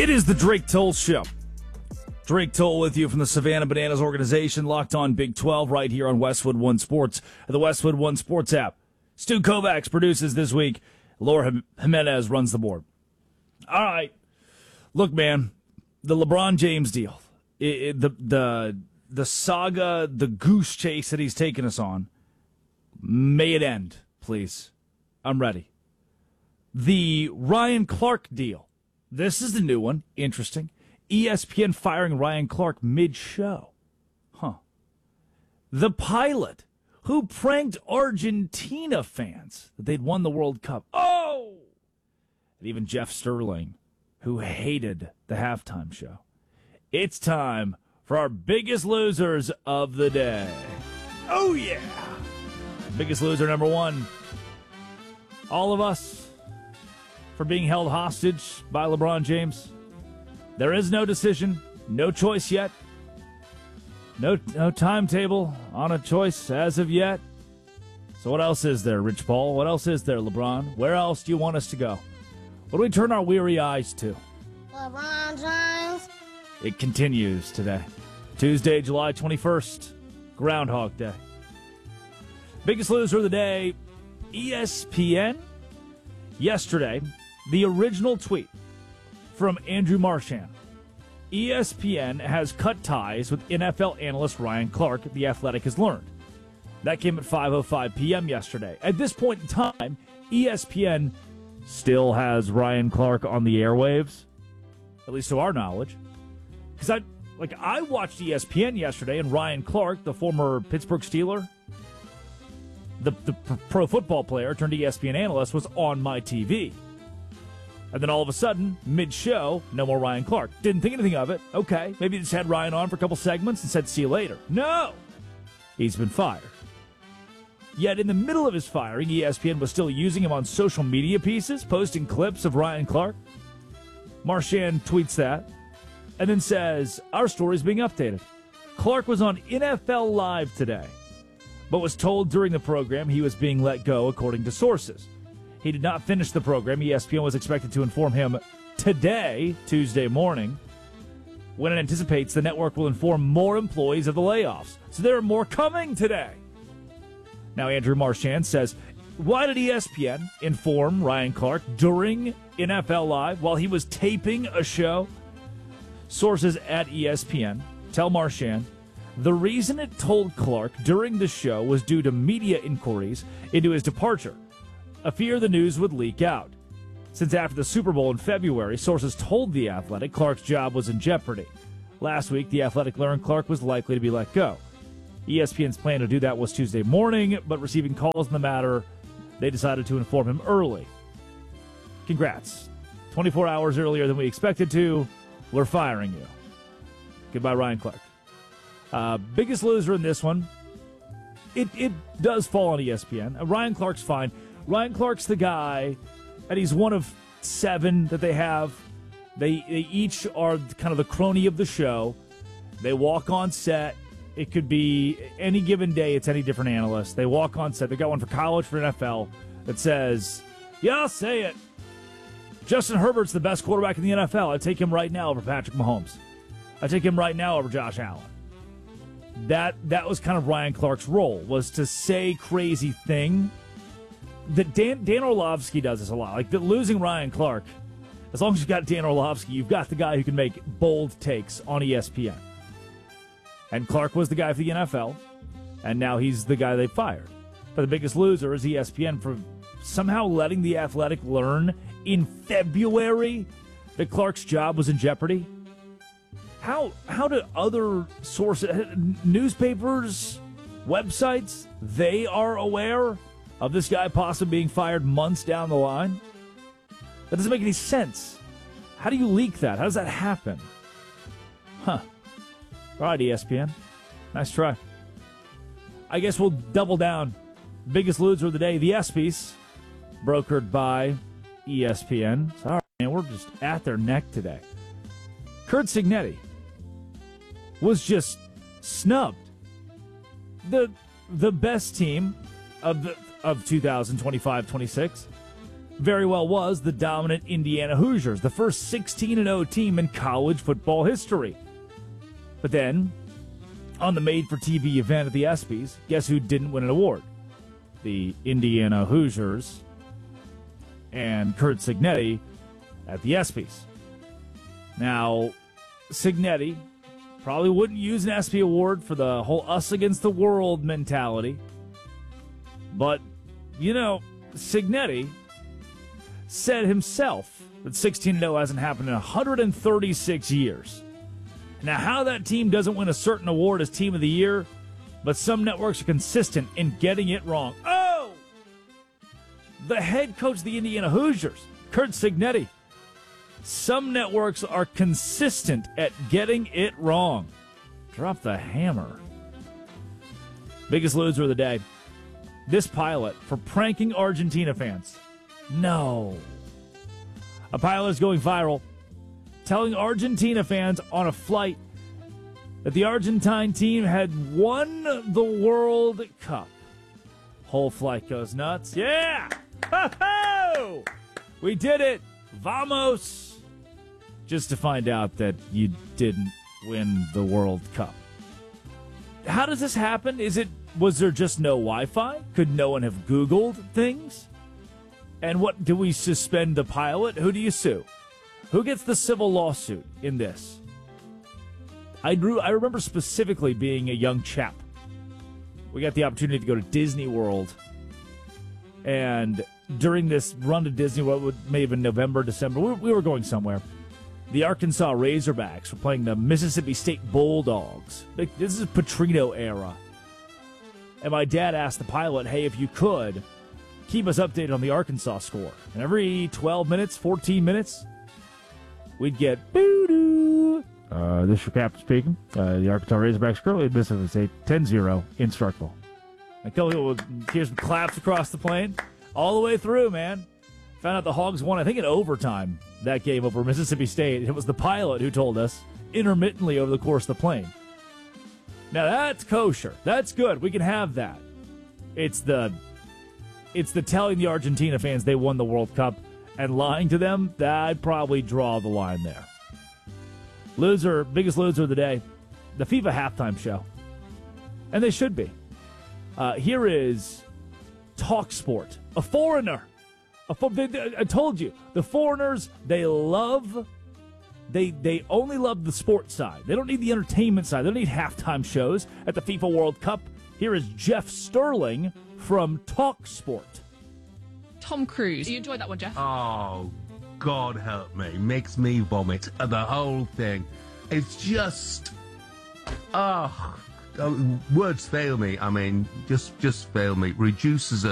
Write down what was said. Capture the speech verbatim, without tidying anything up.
It is the Drake Toll Show. Drake Toll with you from the Savannah Bananas organization, locked on Big twelve right here on Westwood One Sports, the Westwood One Sports app. Stu Kovacs produces this week. Laura Jimenez runs the board. All right. Look, man, the LeBron James deal, it, it, the the the saga, the goose chase that he's taken us on, may it end, please. I'm ready. The Ryan Clark deal. This is the new one. Interesting. E S P N firing Ryan Clark mid-show. Huh. The pilot who pranked Argentina fans that they'd won the World Cup. Oh! And even Jeff Sterling, who hated the halftime show. It's time for our biggest losers of the day. Oh, yeah! Biggest loser number one. All of us for being held hostage by LeBron James. There is no decision, no choice yet. No, no timetable on a choice as of yet. So what else is there, Rich Paul? What else is there, LeBron? Where else do you want us to go? What do we turn our weary eyes to? LeBron James. It continues today. Tuesday, July twenty-first, Groundhog Day. Biggest loser of the day, E S P N. Yesterday, the original tweet from Andrew Marchand. E S P N has cut ties with N F L analyst Ryan Clark, The Athletic has learned. That came at five oh five p.m. yesterday. At this point in time, E S P N still has Ryan Clark on the airwaves, at least to our knowledge. Because I, like, I watched E S P N yesterday, and Ryan Clark, the former Pittsburgh Steeler, the, the pro football player turned E S P N analyst, was on my T V. And then all of a sudden, mid-show, no more Ryan Clark. Didn't think anything of it. Okay, maybe just had Ryan on for a couple segments and said, see you later. No! He's been fired. Yet in the middle of his firing, E S P N was still using him on social media pieces, posting clips of Ryan Clark. Marchand tweets that, and then says, our story's being updated. Clark was on N F L Live today, but was told during the program he was being let go, according to sources. He did not finish the program. E S P N was expected to inform him today, Tuesday morning, when it anticipates the network will inform more employees of the layoffs. So there are more coming today. Now, Andrew Marchand says, why did E S P N inform Ryan Clark during N F L Live while he was taping a show? Sources at E S P N tell Marchand the reason it told Clark during the show was due to media inquiries into his departure. A fear the news would leak out. Since after the Super Bowl in February, sources told The Athletic Clark's job was in jeopardy. Last week, The Athletic learned Clark was likely to be let go. E S P N's plan to do that was Tuesday morning, but receiving calls in the matter, they decided to inform him early. Congrats. twenty-four hours earlier than we expected to, we're firing you. Goodbye, Ryan Clark. Uh, biggest loser in this one, it, it does fall on E S P N. Uh, Ryan Clark's fine. Ryan Clark's the guy, and he's one of seven that they have. They, they each are kind of the crony of the show. They walk on set. It could be any given day, it's any different analyst. They walk on set. They got one for college, for N F L, that says, yeah, I'll say it. Justin Herbert's the best quarterback in the N F L. I'd take him right now over Patrick Mahomes. I'd take him right now over Josh Allen. That that was kind of Ryan Clark's role, was to say crazy thing. That Dan, Dan Orlovsky does this a lot. Like, the, losing Ryan Clark, as long as you've got Dan Orlovsky, you've got the guy who can make bold takes on E S P N. And Clark was the guy for the N F L, and now he's the guy they fired. But the biggest loser is E S P N for somehow letting The Athletic learn in February that Clark's job was in jeopardy. How how do other sources, newspapers, websites, they are aware of this guy possibly being fired months down the line? That doesn't make any sense. How do you leak that? How does that happen? Huh. All right, E S P N. Nice try. I guess we'll double down. Biggest loser of the day, the ESPYs, brokered by E S P N. Sorry, man, we're just at their neck today. Curt Cignetti was just snubbed. The the best team of the, of two thousand twenty-five twenty-six, very well was the dominant Indiana Hoosiers, the first sixteen and oh team in college football history. But then, on the made-for-T V event at the ESPYs, guess who didn't win an award? The Indiana Hoosiers and Curt Cignetti at the ESPYs. Now, Cignetti probably wouldn't use an ESPY award for the whole us against the world mentality. But, you know, Cignetti said himself that sixteen and oh hasn't happened in one hundred thirty-six years. Now, how that team doesn't win a certain award as Team of the Year, but some networks are consistent in getting it wrong. Oh! The head coach of the Indiana Hoosiers, Curt Cignetti. Some networks are consistent at getting it wrong. Drop the hammer. Biggest loser of the day. This pilot for pranking Argentina fans. No. A pilot is going viral, telling Argentina fans on a flight that the Argentine team had won the World Cup. Whole flight goes nuts. Yeah! Ho-ho! We did it! Vamos! Just to find out that you didn't win the World Cup. How does this happen? Is it, was there just no Wi-Fi? Could no one have Googled things? And what, do we suspend the pilot? Who do you sue? Who gets the civil lawsuit in this? I drew, I remember specifically being a young chap. We got the opportunity to go to Disney World. And during this run to Disney World, what may have been November, December, we, we were going somewhere. The Arkansas Razorbacks were playing the Mississippi State Bulldogs. Like, this is Petrino era. And my dad asked the pilot, hey, if you could, keep us updated on the Arkansas score. And every twelve minutes, fourteen minutes, we'd get, boo-doo. Uh, this is your captain speaking. Uh, the Arkansas Razorbacks currently at Mississippi State ten zero in Starkville. And Kelly would hear some claps across the plane. All the way through, man. Found out the Hogs won, I think, in overtime that game over Mississippi State. It was the pilot who told us intermittently over the course of the plane. Now, that's kosher. That's good. We can have that. It's the it's the telling the Argentina fans they won the World Cup and lying to them, that I'd probably draw the line there. Loser, biggest loser of the day, the FIFA halftime show. And they should be. Uh, here is TalkSport, a foreigner. A fo- they, they, I told you, the foreigners, they love, they they only love the sports side. They don't need the entertainment side. They don't need halftime shows at the FIFA World Cup. Here is Jeff Sterling from TalkSport. Tom Cruise. You enjoyed that one, Jeff? Oh, God help me. Makes me vomit. The whole thing. It's just... Oh, words fail me. I mean, just just fail me. Reduces